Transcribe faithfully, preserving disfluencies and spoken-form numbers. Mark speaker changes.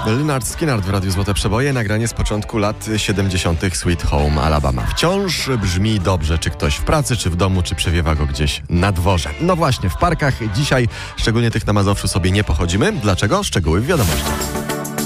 Speaker 1: Lynyrd Skynyrd w Radiu Złote Przeboje, nagranie z początku lat siedemdziesiątych Sweet Home Alabama. Wciąż brzmi dobrze, czy ktoś w pracy, czy w domu, czy przewiewa go gdzieś na dworze. No właśnie, w parkach dzisiaj, szczególnie tych na Mazowszu, sobie nie pochodzimy. Dlaczego? Szczegóły w wiadomościach.